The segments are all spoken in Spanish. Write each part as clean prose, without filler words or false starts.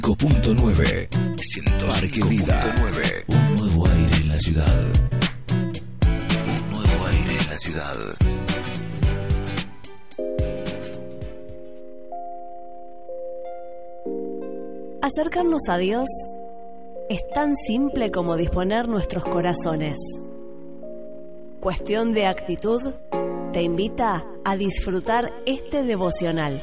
105.9 Parque Vida. Un nuevo aire en la ciudad. Un nuevo aire en la ciudad. Acercarnos a Dios es tan simple como disponer nuestros corazones. Cuestión de actitud te invita a disfrutar este devocional.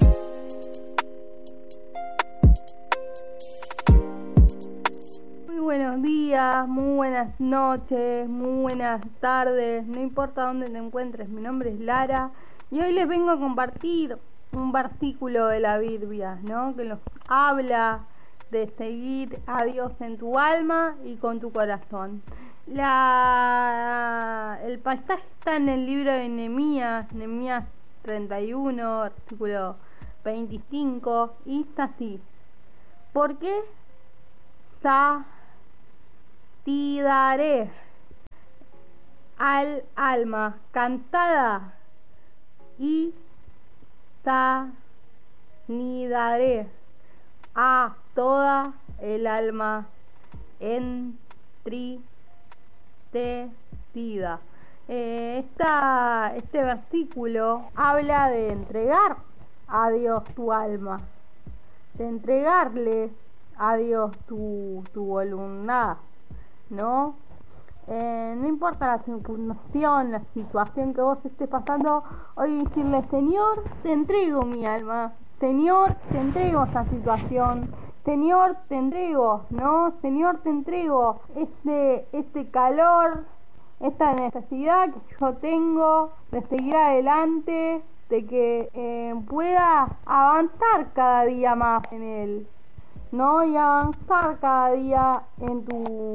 Muy buenos días, muy buenas noches, muy buenas tardes, no importa dónde te encuentres, mi nombre es Lara y hoy les vengo a compartir un versículo de la Biblia, ¿no? Que nos habla de seguir a Dios en tu alma y con tu corazón. El pasaje está en el libro de Nehemías 31, artículo 25, y está así: porque satisfaré al alma cansada y sanaré a toda el alma entristecida. Este versículo habla de entregar a Dios tu alma, de entregarle a Dios tu voluntad, ¿no? No importa la circunstancia, la situación que vos estés pasando, hoy decirle: Señor, te entrego mi alma, Señor, te entrego esta situación, Señor, te entrego, ¿no? Señor, te entrego este calor, esta necesidad que yo tengo de seguir adelante, de que pueda avanzar cada día más en Él, ¿no? Y avanzar cada día en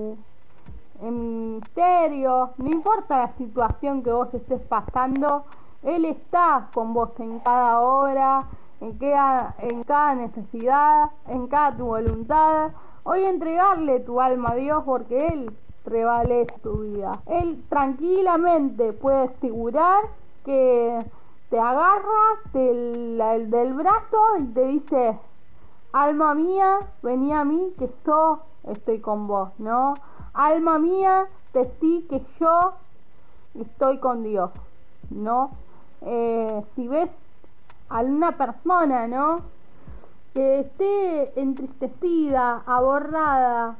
mi ministerio. No importa la situación que vos estés pasando, Él está con vos en cada obra, en cada necesidad, en cada tu voluntad. Hoy entregarle tu alma a Dios, porque Él prevalece tu vida. Él tranquilamente puede asegurar que te agarra del brazo y te dice: alma mía, vení a mí, que yo estoy con vos, ¿no? Alma mía, decí que yo estoy con Dios, ¿no? Si ves a una persona, ¿no?, que esté entristecida, aborrada,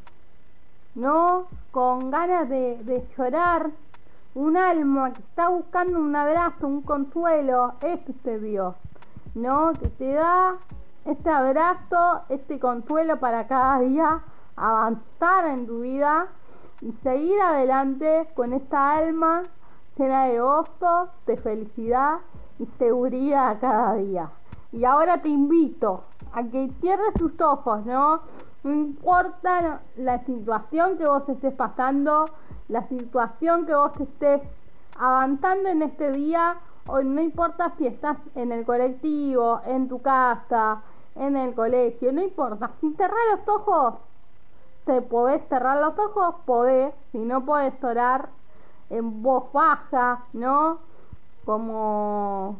¿no?, con ganas de llorar, un alma que está buscando un abrazo, un consuelo, este es Dios, ¿no?, que te da este abrazo, este consuelo para cada día avanzar en tu vida y seguir adelante con esta alma llena de gozo, de felicidad y seguridad cada día. Y ahora te invito a que cierres tus ojos, ¿no? No importa la situación que vos estés pasando, la situación que vos estés avanzando en este día, o no importa si estás en el colectivo, en tu casa, en el colegio, no importa. Si cerrás los ojos, te podés cerrar los ojos, podés. Si no, podés orar en voz baja, ¿no? Como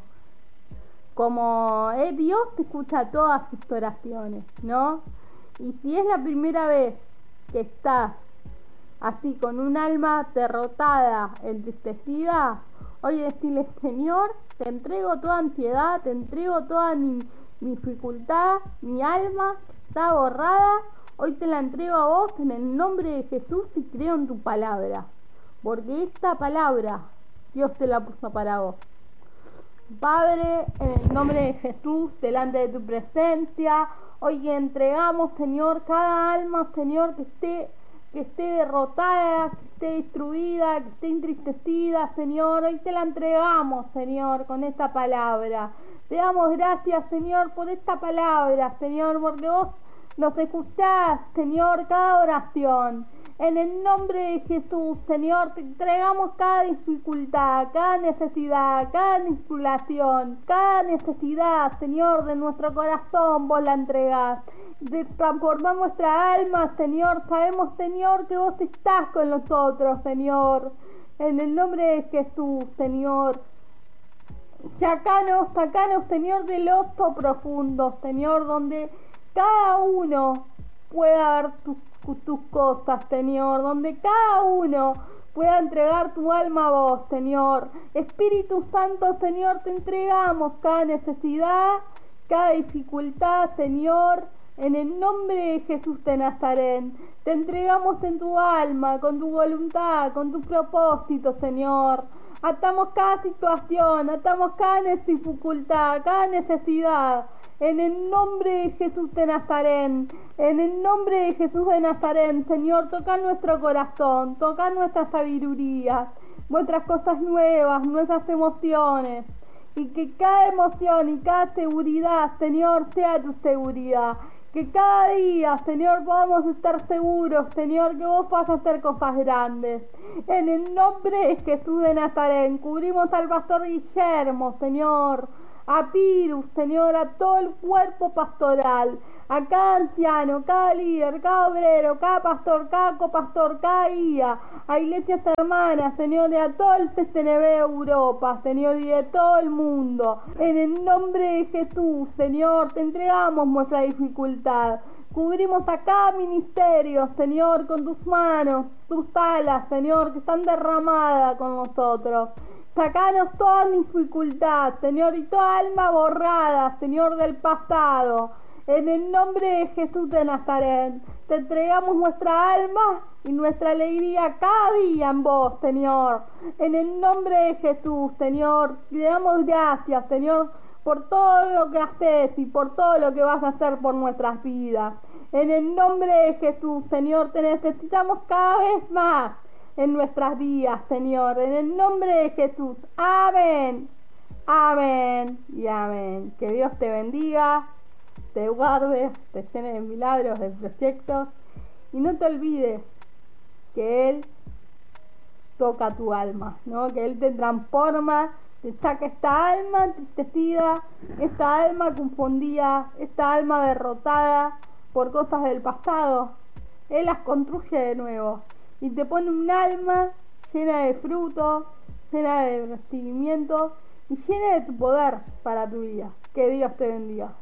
Dios te escucha todas tus oraciones, ¿no? Y si es la primera vez que estás así con un alma derrotada, entristecida, hoy decirle: Señor, te entrego toda ansiedad, te entrego toda mi dificultad, mi alma está borrada, hoy te la entrego a vos en el nombre de Jesús y creo en tu palabra, porque esta palabra Dios te la puso para vos. Padre, en el nombre de Jesús, delante de tu presencia, hoy entregamos, Señor, cada alma, Señor, que esté derrotada, que esté destruida, que esté entristecida, Señor. Hoy te la entregamos, Señor, con esta palabra. Te damos gracias, Señor, por esta palabra, Señor, porque vos nos escuchás, Señor, cada oración. En el nombre de Jesús, Señor, te entregamos cada dificultad, cada necesidad, cada tribulación, cada necesidad, Señor, de nuestro corazón, vos la entregás. Transformar nuestra alma, Señor. Sabemos, Señor, que vos estás con nosotros, Señor. En el nombre de Jesús, Señor. Sacanos, Señor, del oso profundo, Señor, donde cada uno pueda ver tus cosas, Señor, donde cada uno pueda entregar tu alma a vos, Señor. Espíritu Santo, Señor, te entregamos cada necesidad, cada dificultad, Señor, en el nombre de Jesús de Nazaret. Te entregamos en tu alma, con tu voluntad, con tu propósito, Señor. Atamos cada situación, atamos cada dificultad, cada necesidad, en el nombre de Jesús de Nazaret. En el nombre de Jesús de Nazaret, Señor, toca nuestro corazón, toca nuestra sabiduría, nuestras cosas nuevas, nuestras emociones, y que cada emoción y cada seguridad, Señor, sea tu seguridad. Que cada día, Señor, podamos estar seguros, Señor, que vos vas a hacer cosas grandes. En el nombre de Jesús de Nazaret, cubrimos al pastor Guillermo, Señor, a Pirus, Señor, a todo el cuerpo pastoral, a cada anciano, cada líder, cada obrero, cada pastor, cada copastor, cada guía, a iglesias hermanas, Señor, y a todo el CCNB Europa, Señor, y de todo el mundo. En el nombre de Jesús, Señor, te entregamos nuestra dificultad. Cubrimos a cada ministerio, Señor, con tus manos, tus alas, Señor, que están derramadas con nosotros. Sacanos toda dificultad, Señor, y toda alma borrada, Señor, del pasado. En el nombre de Jesús de Nazaret, te entregamos nuestra alma y nuestra alegría cada día en vos, Señor. En el nombre de Jesús, Señor, le damos gracias, Señor, por todo lo que haces y por todo lo que vas a hacer por nuestras vidas. En el nombre de Jesús, Señor, te necesitamos cada vez más en nuestras vidas, Señor. En el nombre de Jesús. Amén. Amén y amén. Que Dios te bendiga, te guarde, te llene de milagros, de proyectos, y no te olvides que Él toca tu alma, ¿no? Que Él te transforma, te saca esta alma entristecida, esta alma confundida, esta alma derrotada por cosas del pasado. Él las construye de nuevo y te pone un alma llena de fruto, llena de recibimiento y llena de tu poder para tu vida. Que Dios te bendiga.